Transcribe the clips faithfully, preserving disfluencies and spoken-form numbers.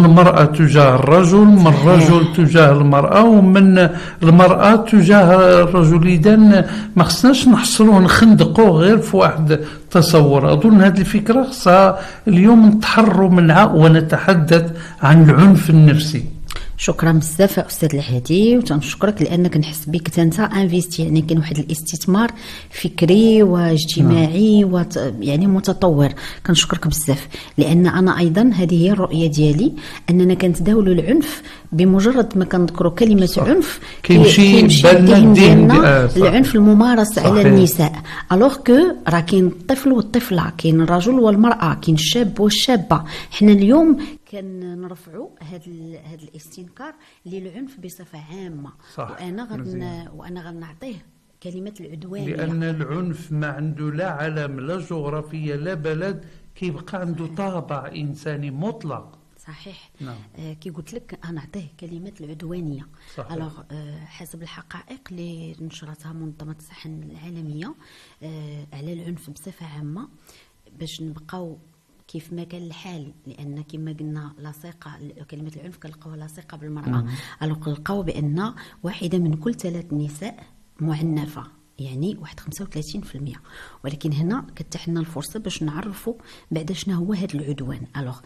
من المرأة تجاه الرجل، من الرجل تجاه المرأة، ومن المرأة تجاه الرجل. إذا ما خصناش نحصروا نخندقوا غير في واحد تصور. أظن هذه الفكرة خصها اليوم نتحروا منها ونتحدث عن العنف النفسي. شكرا بزاف استاذ الهادي، وتنشكرك لانك نحس بك حتى انت انفيستي، يعني كاين واحد الاستثمار فكري واجتماعي نعم. وت... يعني متطور. كنشكرك بزاف، لان انا ايضا هذه هي الرؤيه ديالي، اننا كنتداولوا العنف بمجرد ما كنذكروا كلمه صح. عنف كيمشي بالنا ديالنا العنف الممارس على النساء، الوغ كو راه كاين الطفل والطفله، كاين الرجل والمراه، كاين الشاب والشابه. حنا اليوم كنرفعوا هذا هذا الاستنكار للعنف بصفه عامه صح. وانا غن وانا غنعطيه كلمه العدوانيه، لان العنف ما عنده لا علم لا جغرافيه لا بلد، كيبقى عنده طابع انساني مطلق. صحيح نعم. آه كي قلت لك غنعطيه كلمه العدوانيه. الوغ آه حسب الحقائق اللي نشرتها منظمه الصحه العالميه آه على العنف بصفه عامه، باش نبقاو كيف ما كان الحال، لان كما قلنا لاصقه كلمه العنف كنلقاوها لاصقه بالمراه، الوغ كنلقاو بان واحده من كل ثلاث نساء معنفه، يعني واحد خمسة وثلاثين بالمئة. ولكن هنا كتح لنا الفرصه باش نعرفوا بعدا شنو هو هذا العدوان. الوغ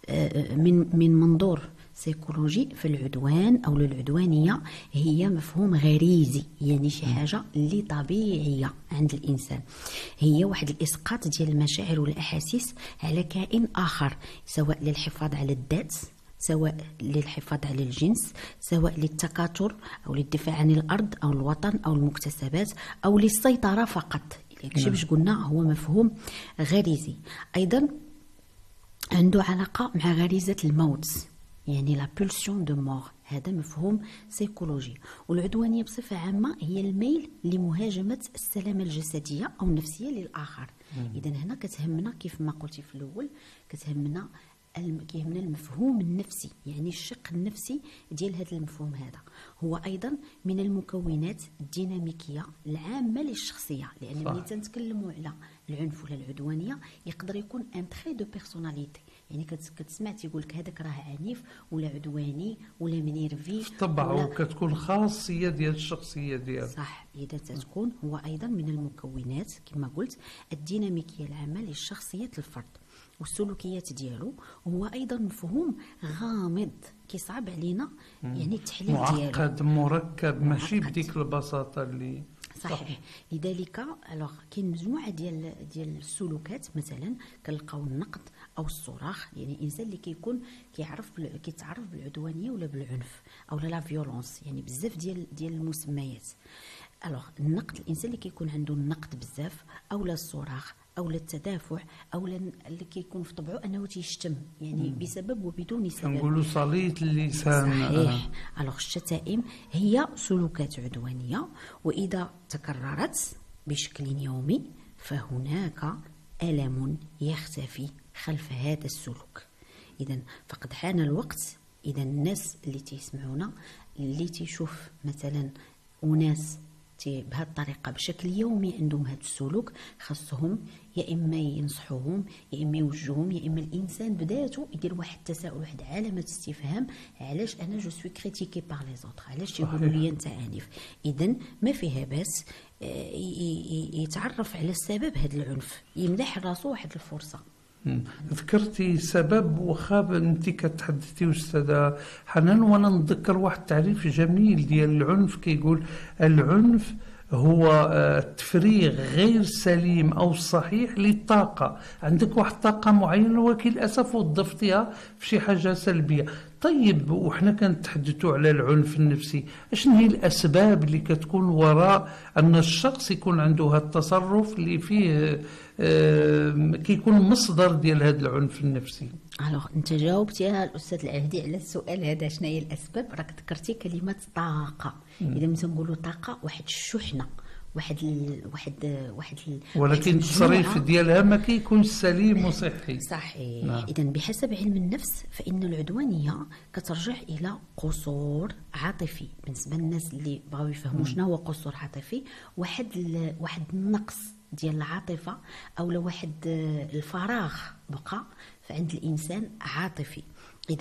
من من منظور سيكولوجي، في العدوان او العدوانيه هي مفهوم غريزي، يعني شي حاجه اللي طبيعيه عند الانسان، هي واحد الاسقاط ديال المشاعر والاحاسيس على كائن اخر، سواء للحفاظ على الذات، سواء للحفاظ على الجنس، سواء للتكاثر او للدفاع عن الارض او الوطن او المكتسبات او للسيطره فقط. داكشي باش قلنا هو مفهوم غريزي. ايضا عنده علاقه مع غريزه الموت، يعني لا بولسيون دو مور، هذا مفهوم سيكولوجي. والعدوانيه بصفه عامه هي الميل لمهاجمه السلامه الجسديه او النفسيه للاخر. اذا هنا كتهمنا كيف ما قلتي في الاول، كتهمنا كيهمنا المفهوم النفسي، يعني الشق النفسي ديال هذا المفهوم. هذا هو ايضا من المكونات الديناميكيه العامه للشخصيه، لان ملي تنتكلموا على العنف ولا العدوانيه يقدر يكون ان تري دو بيرسوناليتي، يعني كتسمع تيقول لك هذاك راه عنيف ولا عدواني ولا منيرفي، طبعا كتكون خاصيه ديال الشخصيه ديالو. صح. اذا تتكون هو ايضا من المكونات كما قلت الديناميكيه العامه لشخصيه الفرد والسلوكيات ديالو. وهو ايضا مفهوم غامض كيصعب علينا يعني التحليل ديالو، معقد مركب، ماشي بديك البساطه اللي صحيح. لذلك الوغ كاين مجموعه ديال ديال السلوكات، مثلا كنلقاو النقد او الصراخ، يعني الانسان اللي كيكون كيعرف كيتعرف بالعدوانيه ولا بالعنف او لا فيولونس، يعني بزاف ديال ديال المسميات. الوغ النقد، الانسان اللي كيكون عنده النقد بزاف او لا الصراخ او لا التدافع او لا اللي كيكون في طبعه انه تيشتم، يعني مم. بسبب وبدون سبب، كنقولوا صليت اللسان. صحيح. الوغ الشتائم هي سلوكات عدوانيه، واذا تكررت بشكل يومي فهناك ألم يختفي خلف هذا السلوك. اذا فقد حان الوقت، اذا الناس اللي تيسمعونا اللي تيشوف مثلا وناس بهذه الطريقه بشكل يومي عندهم هذا السلوك، خاصهم يا اما ينصحوهم يا اما يوجهوهم، يا اما الانسان بذاته يدير واحد التساؤل، واحد علامه استفهام، علاش انا جو سوي كريتيكي بار لي زوتر، علاش يقولوا لي انت عنيف. اذا ما فيها باس يتعرف على السبب هذا العنف، يمنح راسو واحد الفرصه. ذكرتي سبب، وخاب انت كتحدثي استاذه حنان وانا نتذكر واحد التعريف جميل ديال العنف، كيقول العنف هو تفريغ غير سليم او صحيح للطاقه. عندك واحد الطاقه معينه ولكن للاسف وظفتيها في شي حاجه سلبيه. طيب وحنا كنتحدثوا على العنف النفسي، اشنو هي الاسباب اللي كتكون وراء ان الشخص يكون عنده هذا التصرف اللي فيه آه كيكون مصدر ديال هذا العنف النفسي؟ الوغ انت جاوبتي يا الاستاذ العهدي على السؤال هذا، شنو هي الاسباب؟ راك ذكرتي كلمه طاقه. اذا ملي تنقولوا طاقه، واحد الشحنه، واحد ال... واحد واحد ال... ولكن التصريف ديالها ما كيكونش سليم وصحي. صحيح. نعم. اذا بحسب علم النفس فان العدوانيه كترجع الى قصور عاطفي. بالنسبه للناس اللي بغاو يفهموا شنو هو قصور عاطفي، واحد ال... واحد النقص ديال العاطفه او لواحد الفراغ بقى عند الانسان عاطفي. اذا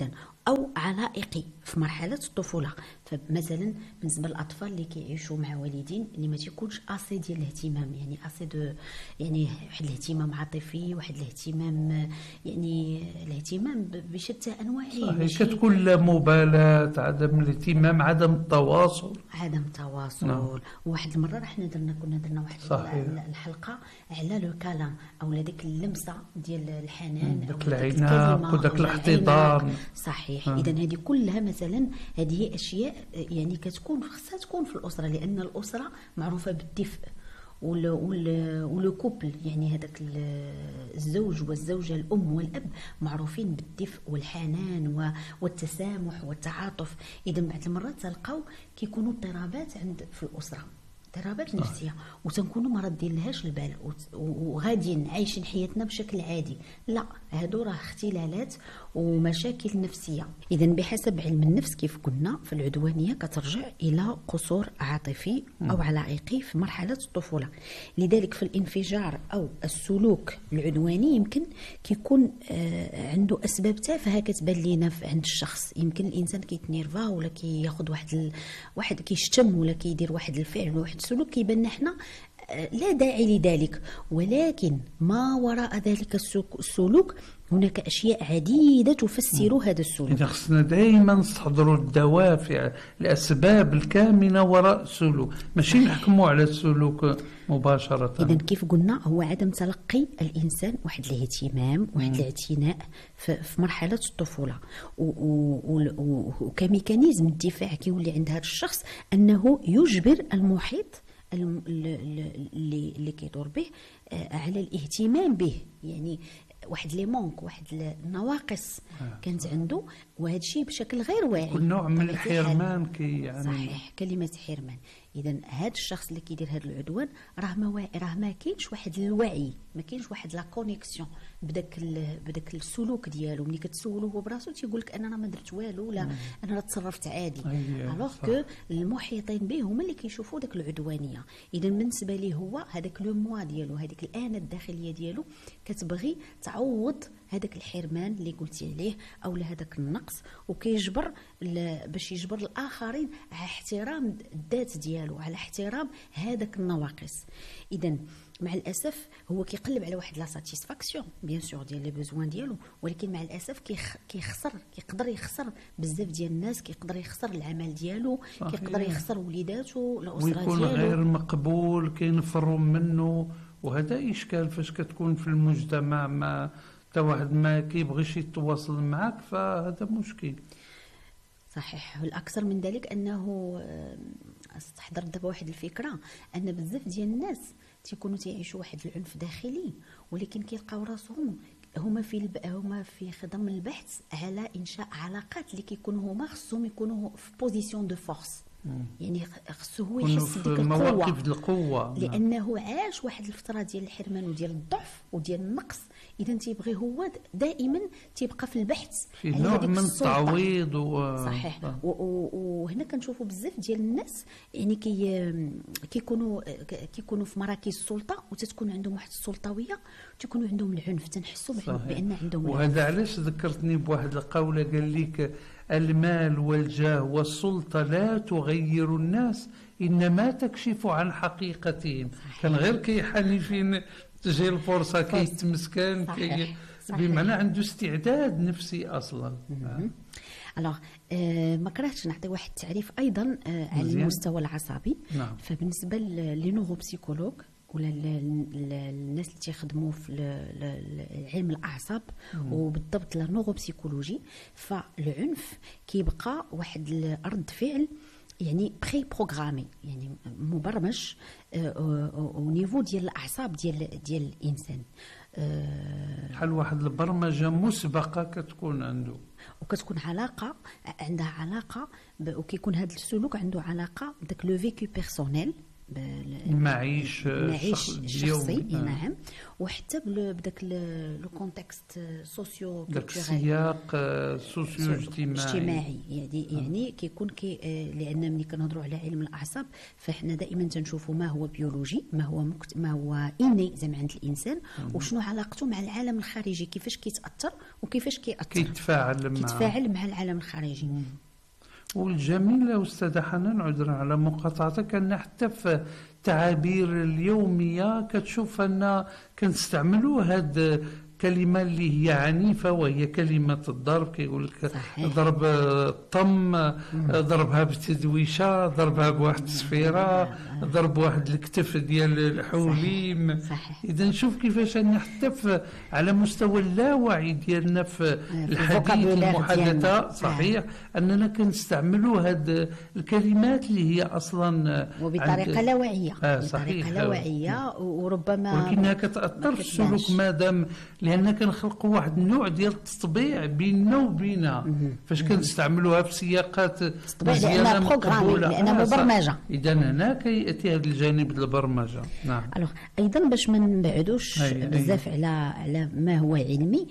او علائقي في مرحله الطفوله. فمثلا بالنسبه للاطفال اللي كيعيشوا مع والدين اللي ما تيكونش اسي ديال الاهتمام، يعني اسي دو يعني واحد الاهتمام عاطفي، واحد الاهتمام يعني الاهتمام بشتى انواعه، صحيح. كتكون لا مبالاه، عدم الاهتمام، عدم التواصل عدم التواصل. نعم. واحد المره رحنا درنا كنا درنا واحد صحيح. الحلقه على لو كالام او ديك اللمسه ديال الحنان او داك العناق وداك الاحتضان. صحيح. اذا هذه كلها مثلا هذه هي اشياء يعني كتكون خصها تكون في الاسره، لان الاسره معروفه بالدفء ولو كوبل، يعني هذاك الزوج والزوجه الام والاب معروفين بالدفء والحنان والتسامح والتعاطف. اذا بعض المرات تلقاو كيكونوا اضطرابات عند في الاسره، اضطرابات نفسيه، وتنكونوا ما ردين لهاش البال وغاديين عايشين حياتنا بشكل عادي. لا، هادو راه اختلالات ومشاكل نفسيه. اذا بحسب علم النفس كيف قلنا في العدوانيه كترجع الى قصور عاطفي او علائقي في مرحله الطفوله. لذلك في الانفجار او السلوك العدواني يمكن كيكون آه عنده اسباب تافهه كتبان لينا عند الشخص. يمكن الانسان كيتنيرفا ولا كياخذ واحد ال... واحد كيشتم ولا كيدير واحد الفعل ولا واحد السلوك كيبان لنا حنا لا داعي لذلك، ولكن ما وراء ذلك السلوك هناك أشياء عديدة تفسر هذا السلوك. إذا خصنا دائما نستحضروا الدوافع، الأسباب الكامنة وراء السلوك، ماشي نحكموا على السلوك مباشرة. إذا كيف قلنا هو عدم تلقي الإنسان واحد الاهتمام واحد الاعتناء في مرحلة الطفولة، وكميكانيزم الدفاع كيولي عند هذا الشخص أنه يجبر المحيط اللي اللي كيدور به على الاهتمام به، يعني واحد لي مونك واحد النواقص كانت عنده، وهذا الشيء بشكل غير واعي. كل نوع من الحرمان كي يعني صحيح، كلمه حرمان. اذا هذا الشخص اللي كيدير هذا العدوان راه ما واعي، راه ما كاينش واحد الوعي، ما كاينش واحد لا كونيكسيون بداك بداك السلوك ديالو. ملي كتسولو هو براسو تيقول لك انا ما درت والو، لا انا راه تصرفت عادي، الوغ كو المحيطين به هما اللي كيشوفوا داك العدوانيه. اذا بالنسبه ليه هو هذاك لو موا ديالو، هذيك الانه الداخليه ديالو كتبغي تعوض هذاك الحرمان اللي قلتي عليه او لهذاك النقص، وكيجبر باش يجبر الاخرين على احترام الذات ديالو، على احترام هذاك النواقص. اذا مع الاسف هو كيقلب على واحد لا ساتيسفاكسيون بيان سور ديال لي بوزوان ديالو، ولكن مع الاسف كيخ كيخسر كيقدر يخسر بزاف ديال الناس، كيقدر يخسر العمل ديالو، كيقدر يخسر وليداتو، الاسره ديالو، ويكون غير مقبول، كينفروا منه. وهذا اشكال فاش كتكون في المجتمع ما حتى واحد ما كيبغيش يتواصل معك، فهذا مشكل. صحيح. والاكثر من ذلك انه استحضر دابا واحد الفكره ان بزاف ديال الناس تيكونوا تيعيشوا واحد العنف داخلي، ولكن كيلقاو راسهم هما في الب... هما في خضم البحث على انشاء علاقات اللي كيكونوا هما خصهم يكونوا في بوزيسيون دو فورس، يعني خصو هو يحس بديك القوه، القوه لانه عاش واحد الفتره ديال الحرمان وديال الضعف وديال النقص. اذا تيبغي هو دائما تيبقى في البحث في نوع من التعويض و... صحيح. وهنا كنشوفوا بزاف ديال الناس يعني كي كيكونوا كيكونوا في مراكز السلطه وتتكون عندهم واحد السلطويه، تيكونوا عندهم العنف، تنحسوا بان عندهم. وهذا علاش ذكرتني بواحد القوله قال لك المال والجاه والسلطه لا تغير الناس، انما تكشف عن حقيقتهم. كان غير كيحني فين تجي الفرصه كيتمسكن كي بمعنى عنده استعداد نفسي اصلا. الوغ آه ما كرهتش نعطي واحد التعريف ايضا آه على المستوى العصبي. نعم. فبالنسبه لي نوروبسيكولوج ولا الناس اللي تيخدموا في علم الاعصاب وبالضبط لا نوروبسيكولوجي، فالعنف كيبقى واحد رد فعل يعني بري بروغرامي، يعني مبرمج او نيفو ديال الاعصاب ديال ديال الانسان، بحال واحد البرمجه مسبقه كتكون عنده، وكتكون علاقه عندها علاقه وكيكون هذا السلوك عنده علاقه بداك لو فيكو بيرسونيل المعيش الشخصي. نعم. وحتى بداك لو كونتكست سوسيو داك السياق سوسيو اجتماعي. يعني يعني كيكون كي لان ملي كنهضروا على علم الاعصاب فاحنا دائما تنشوفوا ما هو بيولوجي، ما هو مكت... ما هو اني زعما عند الانسان، وشنو علاقته مع العالم الخارجي، كيفاش كيتاثر وكيفاش كيأثر كيتفاعل مع كيتفاعل مع العالم الخارجي. والجميل أستاذة حنان، عذرا على مقاطعتك، أن حتى في التعابير اليومية كتشوف أن كنستعملوا هاد كلمة اللي هي عنيفة وهي كلمة الضرب. كيقول لك ضرب الطم، ضربها بتدويشة، ضربها بواحد السفيرة، ضرب واحد الكتف ديال الحوليم. إذا نشوف كيفاش أن حتى في على مستوى اللاوعي ديالنا في الحديث المحادثة صحيح أننا كنستعملوا هاد الكلمات اللي هي أصلا وبطريقة لا واعية. آه صحيح لا واعية، وربما ولكنها كتأثر في السلوك مادام لأننا كنخلقوا واحد النوع ديال التطبيع بيننا وبينها فاش كنستعملوها في سياقات مزيانه مقبوله، لأنها مبرمجه. إذا هنا كيأتي هذا الجانب ديال البرمجه. نعم. الوغ ايضا باش ما نبعدوش بزاف على على ما هو علمي،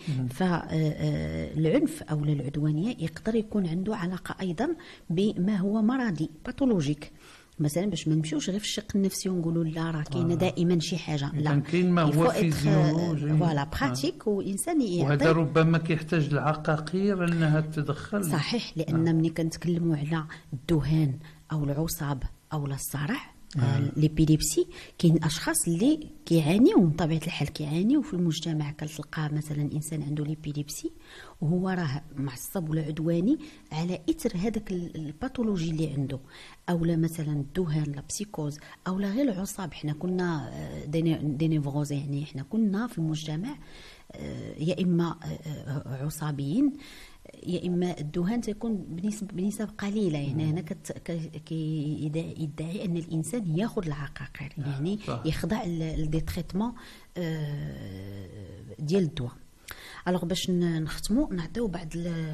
فالعنف او العدوانيه يقدر يكون عنده علاقه ايضا بما هو مرضي باثولوجيك. مثلا باش ما نمشيوش غير في الشق النفسي ونقولوا لا راه كاينه آه. دائما شي حاجه، لا كاين ما هو فيزيولوجي فوالا براتيك آه. وانسان يعطي، وهذا ربما كيحتاج العقاقير انها تدخل. صحيح، لان آه. ملي كنتكلموا على الدهان او العصاب او الصرع آه. ليبيليبسي، كاين اشخاص اللي كيعانيوا من طبيعه الحال، كيعانيوا في المجتمع. كتلقى مثلا انسان عنده ليبيليبسي وهو راه معصب ولا عدواني على اثر هذاك الباثولوجي اللي عنده، او لا مثلا الدهان لا بسيكوز، او لا غير العصاب. حنا كنا دينيفروز، يعني حنا كنا في المجتمع يا اما عصابيين يا اما الدهان تيكون بنسب بنسب قليله. يعني هنا كيدعي ان الانسان ياخذ العقاقير، يعني يخضع لدي تريتمون ديال الدواء. الوغ باش نختموا نعطيو بعض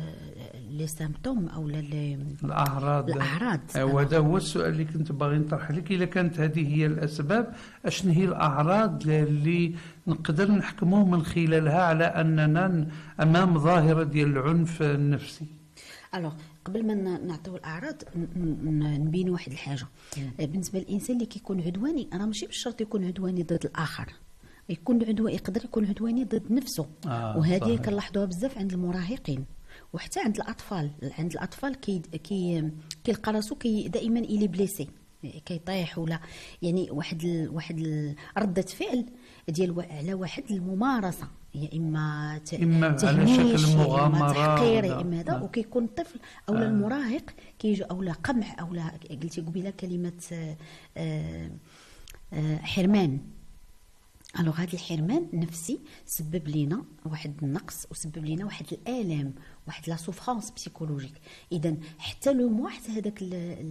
لي سيمبتوم او الاعراض الاعراض وهذا هو السؤال اللي كنت باغي نطرح لك. الا كانت هذه هي الاسباب، اشنو هي الاعراض اللي نقدر نحكموا من خلالها على اننا امام ظاهره ديال العنف النفسي؟ الوغ قبل ما نعطيو الاعراض نبين واحد الحاجه. بالنسبه للانسان اللي كيكون عدواني، راه ماشي بالشرط يكون عدواني ضد الاخر، يكون عدواني يقدر يكون عدواني ضد نفسه. آه وهذه كنلاحظوها بزاف عند المراهقين وحتى عند الاطفال. عند الاطفال كي كي كيلقى راسو كي دائما الي بليسي، كيطيح ولا يعني واحد ال... واحد ال... رده فعل ديال على واحد الممارسه، يا اما ت... اما على شكل مغامره، تحقير، يا اما هذا. وكيكون الطفل او آه. المراهق كيجي او لا قمع او لا قلتي قبيله كلمه آه آه حرمان. الوغ هذا الحرمان النفسي سبب لينا واحد النقص وسبب لينا واحد الالام، واحد لا سوفرانس بسيكولوجيك. اذا حتى لو مو حتى هذاك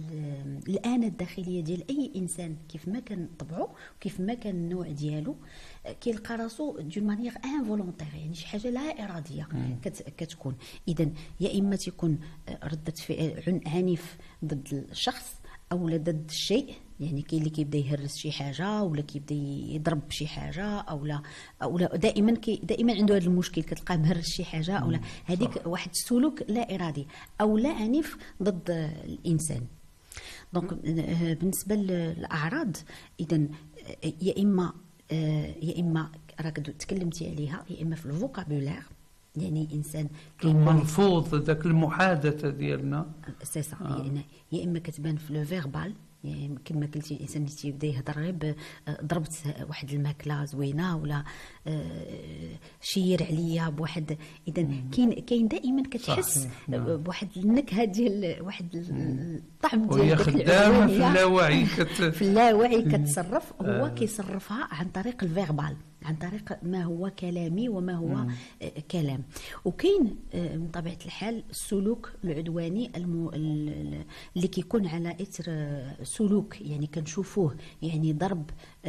الانه الداخليه ديال اي انسان كيف ما كان طبعه وكيف ما كان النوع ديالو، كيلقى راسو دون مانيير انفولونتير، يعني شي حاجه لا اراديه كت كتكون. اذا يا اما تكون رده فعل عنيف ضد الشخص او ضد الشيء، يعني كاين اللي كيبدا يهرس شي حاجه ولا كيبدا يضرب بشي حاجه او لا او لا دائما كي دائما عنده هذا المشكل، كتلقاه مهرس شي حاجه او لا هذيك واحد السلوك لا ارادي او لا عنيف ضد الانسان. دونك بالنسبه للاعراض، اذا يا اما يا اما راك تكلمتي عليها، يا اما في الفوكابولير، يعني انسان الملفوظ ذاك المحادثه ديالنا سي سا آه. يعني يا اما كتبان في لو فيربال، يعني كما قلتي الانسان اللي تيبدا يهضر غير ضربت واحد الماكله زوينه ولا شير عليا بواحد. اذا كاين كاين دائما كتحس بواحد النكهه ديال واحد الطعم ديال وهي خدامه في اللاوعي في اللاوعي كتصرف. هو كيصرفها عن طريق الفيربال، عن طريق ما هو كلامي وما هو مم. كلام. وكاين من طبيعه الحال السلوك العدواني الم... اللي كيكون على اثر سلوك، يعني كنشوفوه يعني ضرب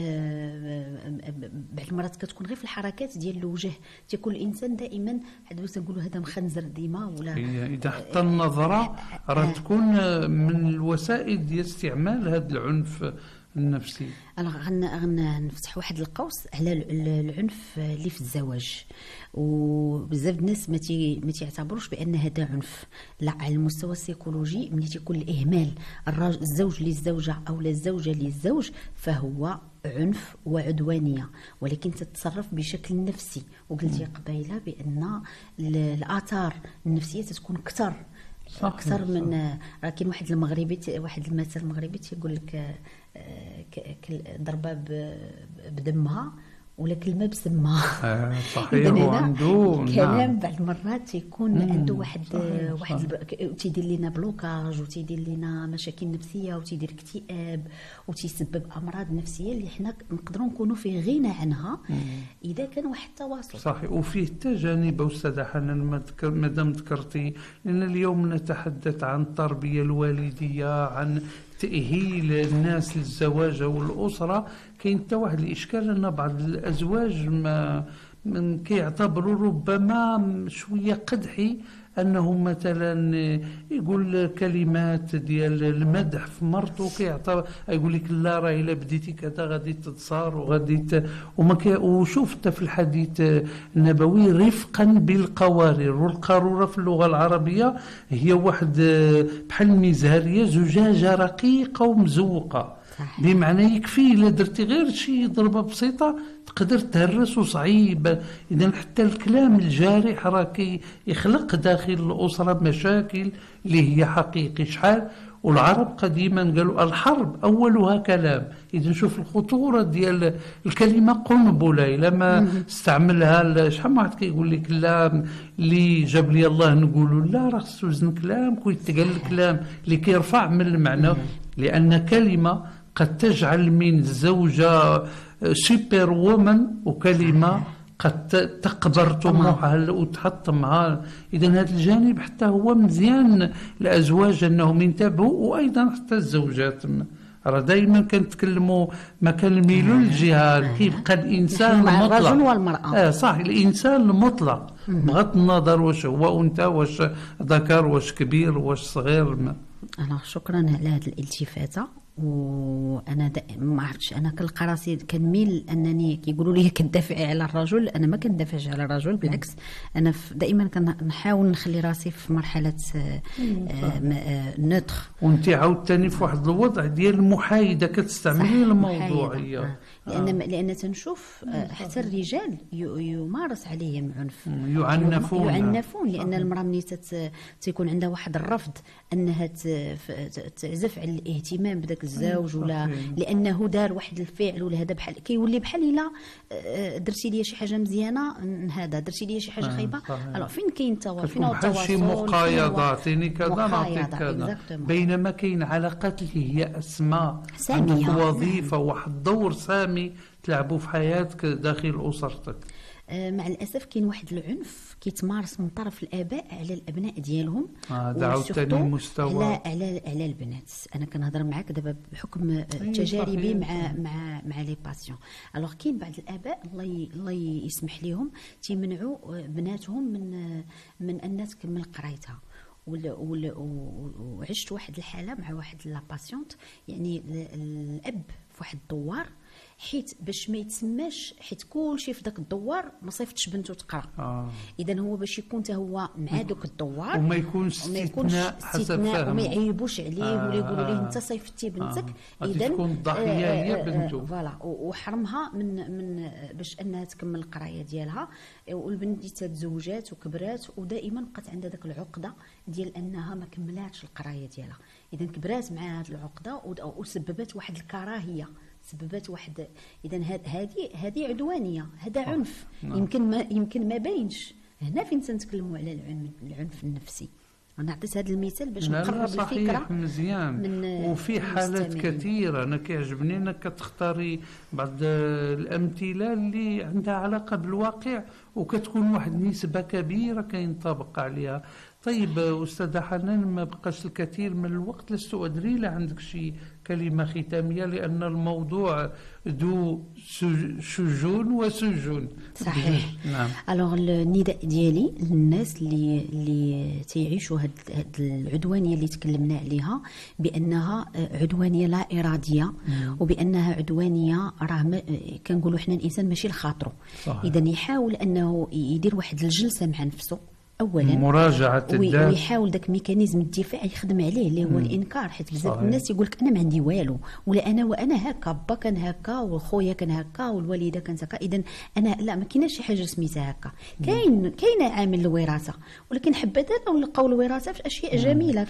بعض المرات كتكون غير في الحركات ديال الوجه، تيكون الانسان دائما حد بس نقولوا هذا مخنزر ديما ولا اذا حتى النظره راه تكون من الوسائل ديال استعمال هذا العنف النفسي. انا غنفتح واحد القوس على العنف اللي في الزواج، وبزاف الناس ما ما تيعتبروش بان هذا عنف. لا، على المستوى السيكولوجي ملي تيكون الاهمال الراجل الزوج للزوجه او الزوجه للزوج فهو عنف وعدوانيه، ولكن تتصرف بشكل نفسي. وقلتي قبيله بان الاثار النفسيه تكون اكثر اكثر من راه كاين واحد المغربي واحد المثل المغربي تيقول لك ضربه بدمها ولا كلمه بسمها. آه صحيح. وعنده كلام بعض المرات تيكون عنده واحد صحيح واحد صحيح. تيدير لنا بلوكاج وتيدير لنا مشاكل نفسيه وتيدير اكتئاب وتيسبب امراض نفسيه اللي حنا نقدروا نكونوا في غنى عنها مم. اذا كان واحد التواصل صحيح. وفيه تجانب استاذه حنان مادام ذكرتي، لان اليوم نتحدث عن التربيه الوالديه، عن تأهيل الناس للزواج والأسرة. كاين حتى واحد الإشكال أن بعض الأزواج ما من كيعتبروا ربما شوية قدحي أنه مثلا يقول كلمات ديال المدح في مرته، كيعطى يقول لك لا راه الا بديتي كذا غادي تتصار وغادي وما كي وشوف حتى في الحديث النبوي رفقا بالقوارير. والقاروره في اللغه العربيه هي واحد بحال المزهريه، زجاجه رقيقه ومزوقه، بمعنى يكفي الا درتي غير شي ضربه بسيطه تقدر تهرس وصعيب. اذا حتى الكلام الجارح راه يخلق داخل الاسره مشاكل اللي هي حقيقي. شحال والعرب قديما قالوا الحرب اولها كلام. اذا شوف الخطوره ديال الكلمه قنبله لما استعملها. شحال ما واحد كيقول لك لا اللي جاب لي الله نقولوا لا، راه خصو وزن كلام كيتقال الكلام اللي كيرفع من المعنى، لان كلمه قد تجعل من الزوجه سوبر وومن وكلمه قد تقبر طموحها وتحطمها. اذا هذا الجانب حتى هو مزيان الازواج انهم ينتبهوا، وايضا حتى الزوجات. راه دائما كنتكلموا ما كنميلوا للجهه، كيبقى الانسان المطلق الرجل والمراه. اه صح، الانسان المطلق بغض النظر واش هو انثى واش ذكر واش كبير واش صغير. انا شكرا على هذه الالتفاته. وانا ما عرفتش، انا كنلقى راسي كنميل انني كيقولوا لي كندافعي على الرجل، انا ما كندافعش على الرجل، بالعكس انا دائما كنحاول نخلي راسي في مرحله نوتر. وانت عاوتاني في واحد الوضع ديال المحايده كتستعملي الموضوعيه، لان آه. لان تنشوف حتى الرجال يمارس عليهم عنف، يعنفون يعنفون لان المراه ملي تيكون عندها واحد الرفض انها تعزف على الاهتمام بداك الزوج، ولا لانه دار واحد الفعل ولا هذا بحال كيولي بحال الا درتي لي شي حاجه مزيانه هذا درتي لي شي حاجه خايبه. الو فين كاين التواصل؟ فين التواصل؟ شي مقايضه، عطيني كذا نعطيك كذا، بينما كاين علاقات اللي هي اسماء، عندك وظيفه واحد الدور سامي تلعبوا في حياتك داخل اسرتك. مع الاسف كاين واحد العنف كيتمارس من طرف الاباء على الابناء ديالهم، هذا عاوتاني المستوى على على على البنات. انا كنهضر معاك دابا بحكم تجاربي مع مع مع لي باسيون. الوغ كاين بعض الاباء الله الله يسمح لهم تيمنعوا بناتهم من من ان تكمل قرايتها. وعشت واحد الحاله مع واحد لا باسيونت، يعني الاب في واحد الدوار، حيت باش ما يتسماش حيت كلشي في داك الدوار ما صيفطش بنته تقرا. آه. اذا هو باش يكون حتى هو مع دوك الدوار وما يكونش استثناء حسب فهمه وما يعيبوش عليه آه. ولا يقولوا ليه انت صيفتي بنتك. آه. اذا تكون الضحيه هي بنته فوالا، وحرمها من من باش انها تكمل القرايه ديالها. والبنت دي تزوجات وكبرات ودائما بقات عندها داك العقده ديال انها ما كملاتش القرايه ديالها. اذا كبرات مع هذه العقده وسببت واحد الكراهيه، سببت واحد. اذا هذه هذه عدوانيه، هذا عنف. نعم. يمكن ما يمكن ما باينش هنا فين تنتكلموا على العنف النفسي. انا عطيت هذا المثال باش نقرب الفكره مزيان. وفي حالات كثيره انا كيعجبني انك كتختاري بعض الامثله اللي عندها علاقه بالواقع وكتكون واحد النسبه كبيره كينطبق عليها. طيب أستاذة حنان، ما بقاش الكثير من الوقت، لست أدري لا عندك شي كلمة ختامية، لأن الموضوع ذو شجون وسجون. صحيح. نعم. الوغ النداء ديالي للناس اللي اللي تيعيشوا هاد هاد العدوانيه اللي تكلمنا عليها، بانها عدوانيه لا اراديه، مم. وبانها عدوانيه راه كنقولوا حنا الانسان ماشي لخاطره. اذا يحاول انه يدير واحد الجلسه مع نفسه اولا، مراجعه الذات، ويحاول داك ميكانيزم الدفاع يخدم عليه اللي هو الانكار. حيت بزاف الناس يقول لك انا ما عندي والو، ولا انا وانا هكا، با كان هكا، وخويا كان هكا، والوالده كانت هكا، اذا انا لا، ما كايناش شي حاجه سميتها هكا. كاين كاين عامل الوراثه، ولكن حبذا لو نلقاو الوراثه في اشياء جميله،